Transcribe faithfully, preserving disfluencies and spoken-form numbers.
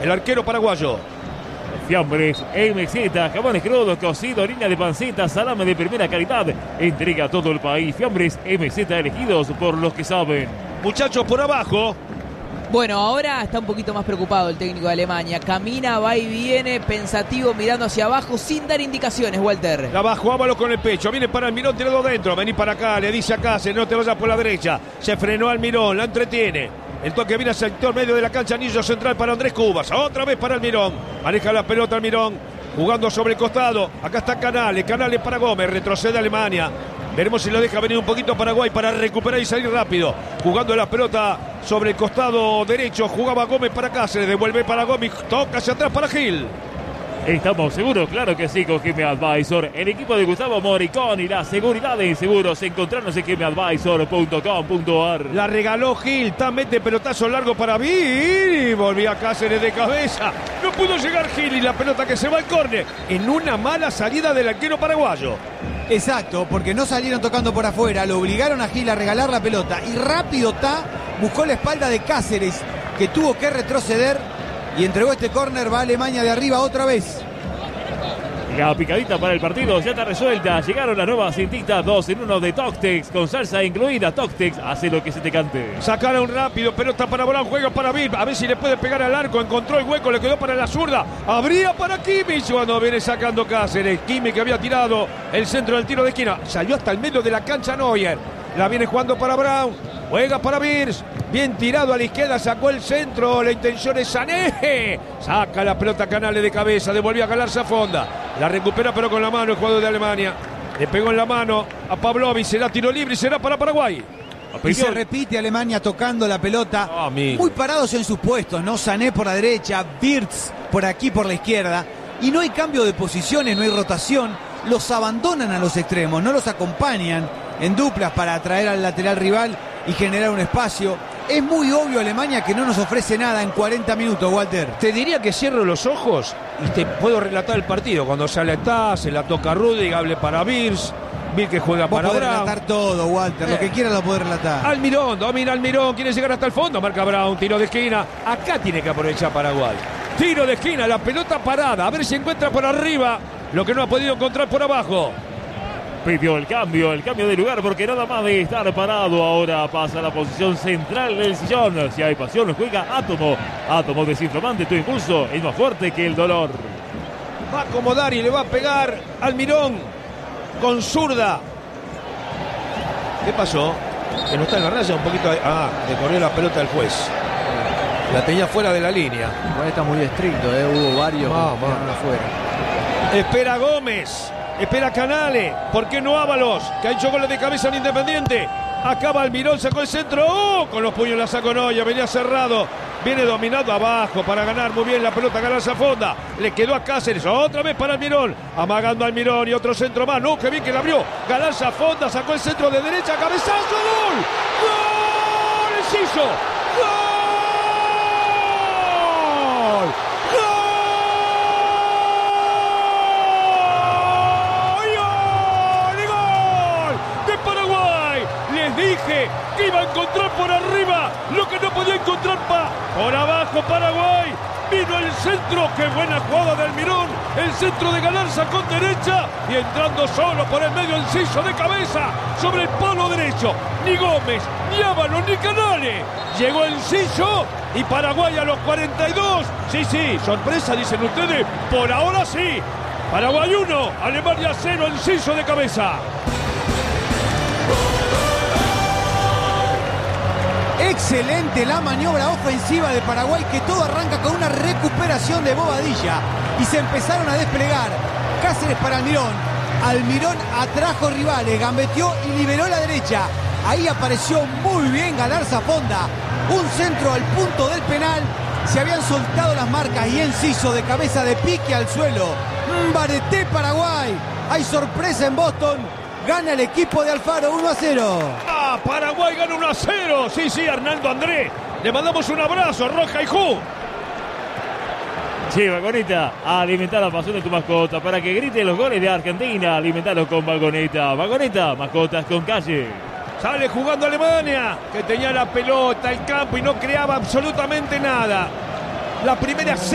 el arquero paraguayo. Fiambres M Z, jamones crudos, cocido, harina de panceta, salame de primera calidad. Entrega a todo el país. Fiambres M Z, elegidos por los que saben. Muchachos, por abajo. Bueno, ahora está un poquito más preocupado el técnico de Alemania. Camina, va y viene, pensativo, mirando hacia abajo, sin dar indicaciones, Walter. La bajó Ábalos con el pecho. Viene para Almirón, tirado dentro. Vení para acá, le dice a Cáceres, no te vayas por la derecha. Se frenó Almirón, la entretiene. El toque viene al sector medio de la cancha, anillo central para Andrés Cubas. Otra vez para Almirón. Maneja la pelota Almirón, jugando sobre el costado. Acá está Canales, Canales para Gómez. Retrocede Alemania. Veremos si lo deja venir un poquito Paraguay para recuperar y salir rápido. Jugando la pelota sobre el costado derecho. Jugaba Gómez para Cáceres. Devuelve para Gómez. Toca hacia atrás para Gil. Estamos seguros, claro que sí, con G M Advisor. El equipo de Gustavo Moricón y la seguridad de seguros. Encontrarnos en G M Advisor punto com punto a r. La regaló Gil. Tan mete pelotazo largo para Vir. Y volvía Cáceres de cabeza. No pudo llegar Gil y la pelota que se va al córner. En una mala salida del arquero paraguayo. Exacto, porque no salieron tocando por afuera, lo obligaron a Gil a regalar la pelota y rápido Ta buscó la espalda de Cáceres, que tuvo que retroceder y entregó este córner. Va Alemania de arriba otra vez. La picadita para el partido ya está resuelta. Llegaron las nuevas cintitas dos en uno de Toctex, con salsa incluida. Toctex, hace lo que se te cante. Sacaron rápido, pelota para Brown, juega para Vir. A ver si le puede pegar al arco. Encontró el hueco, le quedó para la zurda. Abría para Kimmich cuando viene sacando Cáceres. Kimmich que había tirado el centro del tiro de esquina. Salió hasta el medio de la cancha Neuer. La viene jugando para Brown. Juega para Virs. Bien tirado a la izquierda, sacó el centro. La intención es Sané. Saca la pelota Canales de cabeza. Devolvió a Galarza Fonda. La recupera pero con la mano el jugador de Alemania. Le pegó en la mano a Pavlovic. Será tiro libre y será para Paraguay. Y se repite Alemania tocando la pelota. Oh, muy parados en sus puestos, ¿no? Sané por la derecha, Wirtz por aquí por la izquierda. Y no hay cambio de posiciones, no hay rotación. Los abandonan a los extremos, no los acompañan en duplas para atraer al lateral rival y generar un espacio. Es muy obvio Alemania que no nos ofrece nada en cuarenta minutos, Walter. Te diría que cierro los ojos y te puedo relatar el partido. Cuando sale Taz, se la toca Rudy, hable para Virs. Vir que juega Vos para podés Brown. relatar todo, Walter. Eh. Lo que quieras lo podés relatar. Almirón, domina Almirón. Quiere llegar hasta el fondo. Marca Brown. Tiro de esquina. Acá tiene que aprovechar Paraguay. Tiro de esquina. La pelota parada. A ver si encuentra por arriba lo que no ha podido encontrar por abajo. Pidió el cambio, el cambio de lugar, porque nada más de estar parado ahora pasa a la posición central del sillón. Si hay pasión, juega Átomo. Átomo desinflamante, tu impulso es más fuerte que el dolor. Va a acomodar y le va a pegar Almirón con zurda. ¿Qué pasó? Que no está en la raya un poquito. De... Ah, le corrió la pelota al juez. La tenía fuera de la línea. Igual está muy estricto, ¿eh? Hubo varios Ah, que quedaron afuera. Espera Gómez. Espera Canales. ¿Por qué no Ábalos? Que ha hecho goles de cabeza en Independiente. Acaba Almirón, sacó el centro. ¡Oh! Con los puños la sacó Noya. Venía cerrado. Viene dominado abajo para ganar muy bien la pelota. Galarza Fonda. Le quedó a Cáceres. Otra vez para Almirón. Amagando a Almirón y otro centro más. No, qué bien que la abrió. Galarza Fonda sacó el centro de derecha. Cabezazo. ¡Gol! ¡Gol! ¡Enciso! ¡Gol! Dije que iba a encontrar por arriba lo que no podía encontrar pa por abajo Paraguay. Vino el centro, qué buena jugada de Almirón. El centro de Galarza con derecha y entrando solo por el medio Enciso de cabeza sobre el palo derecho. Ni Gómez, ni Ábalos, ni Canales. Llegó Enciso y Paraguay a los cuarenta y dos. Sí, sí, sorpresa dicen ustedes. Por ahora sí. Paraguay uno, Alemania cero, Enciso de cabeza. Excelente la maniobra ofensiva de Paraguay, que todo arranca con una recuperación de Bobadilla y se empezaron a desplegar. Cáceres para Almirón. Almirón atrajo rivales, gambeteó y liberó la derecha. Ahí apareció muy bien Galarza Fonda. Un centro al punto del penal. Se habían soltado las marcas y Enciso de cabeza de pique al suelo. Mbareté Paraguay. Hay sorpresa en Boston. Gana el equipo de Alfaro uno a cero. Ah, Paraguay gana uno a cero. Sí, sí, Arnaldo André. Le mandamos un abrazo, Roja y Ju. Sí, Vagoneta, alimenta la pasión de tu mascota para que grite los goles de Argentina. Alimentalo con Vagoneta. Vagoneta, mascotas con calle. Sale jugando Alemania, que tenía la pelota, el campo y no creaba absolutamente nada. La primera